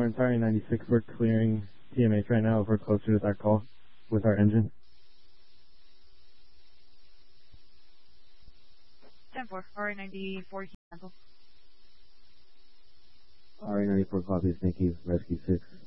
Lawrence, RA96, we're clearing TMH right now if we're closer to that call with our engine. 10-4, RA94, cancel. RA94 copies, thank you, Rescue 6.